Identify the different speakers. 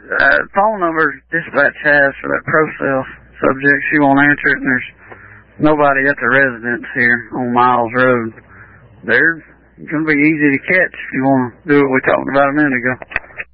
Speaker 1: phone number dispatch has for that ProCell subject. She won't answer it, and there's nobody at the residence here on Miles Road. They're going to be easy to catch if you want to do what we talked about a minute ago.